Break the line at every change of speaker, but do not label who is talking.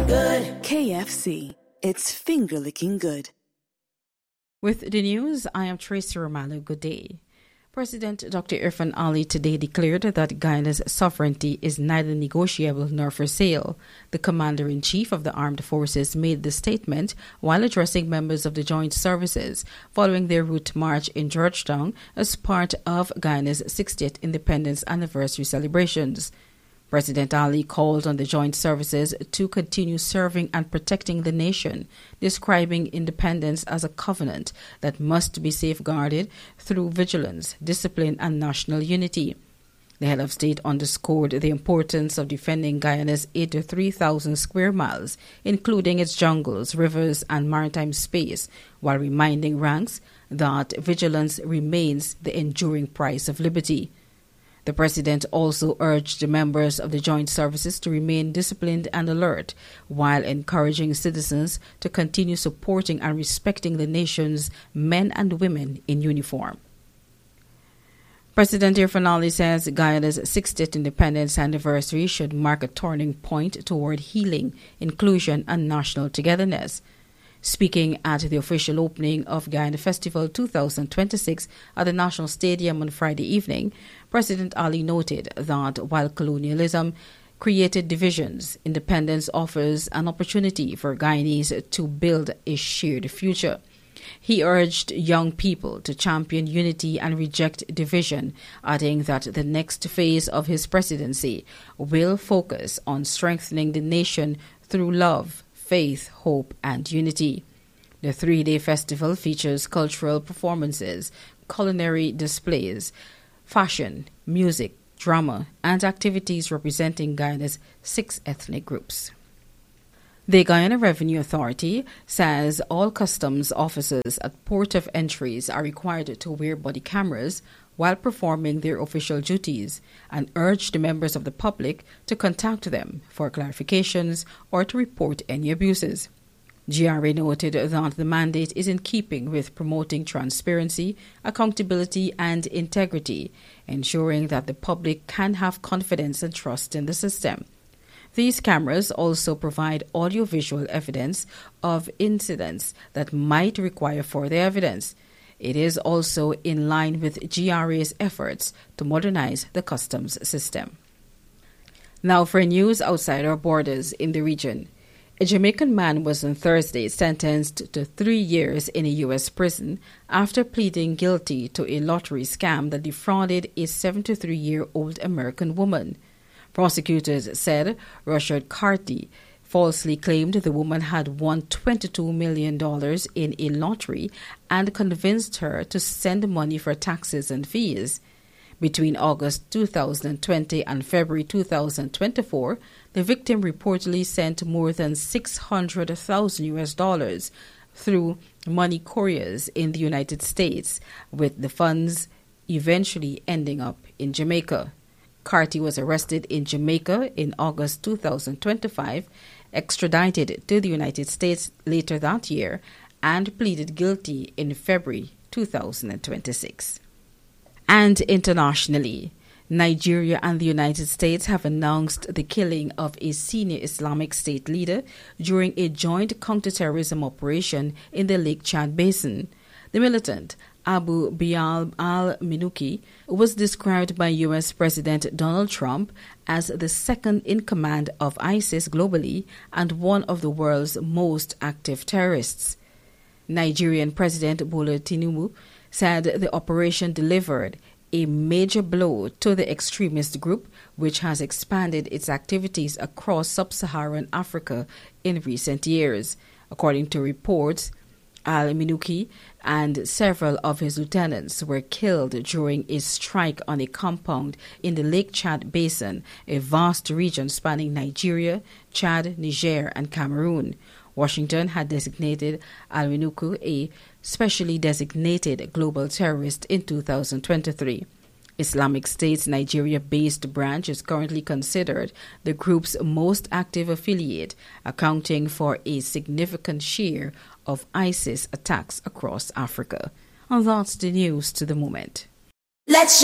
good.
KFC, it's finger-licking good.
With the news, I am Tracy Romano. Good day. President Dr. Irfaan Ali today declared that Guyana's sovereignty is neither negotiable nor for sale. The Commander-in-Chief of the Armed Forces made the statement while addressing members of the joint services following their route march in Georgetown as part of Guyana's 60th independence anniversary celebrations. President Ali called on the joint services to continue serving and protecting the nation, describing independence as a covenant that must be safeguarded through vigilance, discipline, and national unity. The head of state underscored the importance of defending Guyana's 83,000 square miles, including its jungles, rivers, and maritime space, while reminding ranks that vigilance remains the enduring price of liberty. The President also urged the members of the joint services to remain disciplined and alert, while encouraging citizens to continue supporting and respecting the nation's men and women in uniform. President Irfaan Ali says Guyana's 60th independence anniversary should mark a turning point toward healing, inclusion, and national togetherness. Speaking at the official opening of Guyana Festival 2026 at the National Stadium on Friday evening, President Ali noted that while colonialism created divisions, independence offers an opportunity for Guyanese to build a shared future. He urged young people to champion unity and reject division, adding that the next phase of his presidency will focus on strengthening the nation through love, faith, hope, and unity. The 3-day festival features cultural performances, culinary displays, fashion, music, drama, and activities representing Guyana's 6 ethnic groups. The Guyana Revenue Authority says all customs officers at port of entries are required to wear body cameras while performing their official duties, and urged the members of the public to contact them for clarifications or to report any abuses. GRA noted that the mandate is in keeping with promoting transparency, accountability, and integrity, ensuring that the public can have confidence and trust in the system. These cameras also provide audio-visual evidence of incidents that might require further evidence. It is also in line with GRA's efforts to modernize the customs system. Now for news outside our borders in the region. A Jamaican man was on Thursday sentenced to 3 years in a U.S. prison after pleading guilty to a lottery scam that defrauded a 73-year-old American woman. Prosecutors said Rashad Carty falsely claimed the woman had won $22 million in a lottery and convinced her to send money for taxes and fees. Between August 2020 and February 2024, the victim reportedly sent more than $600,000 through money couriers in the United States, with the funds eventually ending up in Jamaica. Carty was arrested in Jamaica in August 2025, extradited to the United States later that year, and pleaded guilty in February 2026. And internationally, Nigeria and the United States have announced the killing of a senior Islamic State leader during a joint counterterrorism operation in the Lake Chad Basin. The militant, Abu Bilal al-Minuki, was described by U.S. President Donald Trump as the second in command of ISIS globally and one of the world's most active terrorists. Nigerian President Bola Tinubu said the operation delivered a major blow to the extremist group, which has expanded its activities across sub-Saharan Africa in recent years. According to reports, al-Minuki and several of his lieutenants were killed during a strike on a compound in the Lake Chad Basin, a vast region spanning Nigeria, Chad, Niger, and Cameroon. Washington had designated al-Minuki a specially designated global terrorist in 2023. Islamic State's Nigeria-based branch is currently considered the group's most active affiliate, accounting for a significant share of ISIS attacks across Africa. And that's the news to the moment.
Let's